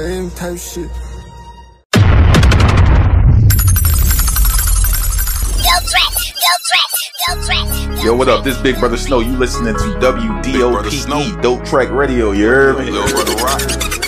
type shit. Yo, what up? This Big Brother Snow. You listening to WDOPE, Dope Track Radio. You heard me? Little brother rock.